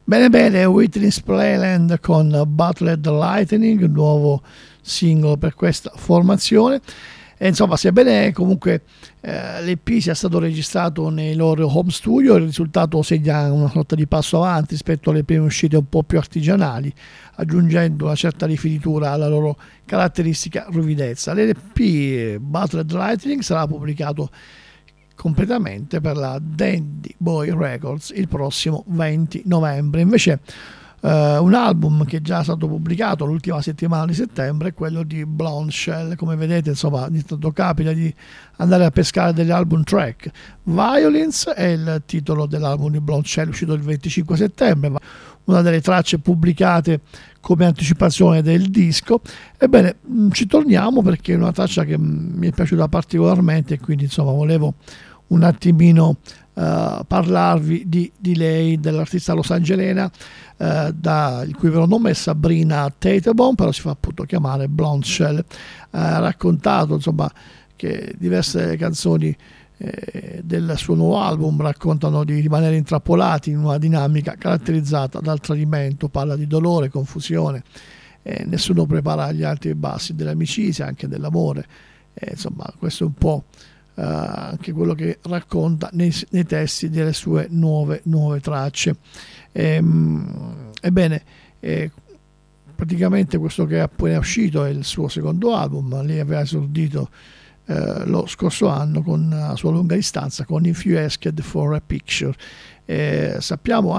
Bene bene, Whitney's Playland con Butler the Lightning, nuovo singolo per questa formazione. E insomma, sebbene comunque l'EP sia stato registrato nei loro home studio, il risultato segna una sorta di passo avanti rispetto alle prime uscite un po' più artigianali, aggiungendo una certa rifinitura alla loro caratteristica ruvidezza. L'EP Butler the Lightning sarà pubblicato completamente per la Dandy Boy Records il prossimo 20 novembre. Invece un album che è già stato pubblicato l'ultima settimana di settembre è quello di Blonde Shell. Come vedete, insomma, ogni tanto capita di andare a pescare degli album track. Violence è il titolo dell'album di Blonde Shell, uscito il 25 settembre, una delle tracce pubblicate come anticipazione del disco. Ebbene, ci torniamo perché è una traccia che mi è piaciuta particolarmente e quindi insomma volevo un attimino parlarvi di lei, dell'artista losangelena, il cui vero nome è Sabrina Tatebaum, però si fa appunto chiamare Blonde Shell. Ha raccontato insomma che diverse canzoni del suo nuovo album raccontano di rimanere intrappolati in una dinamica caratterizzata dal tradimento, parla di dolore, confusione, nessuno prepara gli alti e bassi dell'amicizia, anche dell'amore, insomma questo è un po' anche quello che racconta nei testi delle sue nuove tracce. Ebbene, praticamente questo che è appena uscito è il suo secondo album. Lei aveva esordito lo scorso anno con la sua lunga distanza con If You Asked for a Picture. Sappiamo